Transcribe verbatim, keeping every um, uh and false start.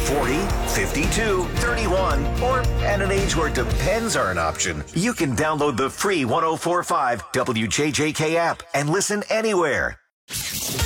forty, fifty-two, thirty-one, or at an age where depends are an option, you can download the free one oh four point five W J J K app and listen anywhere.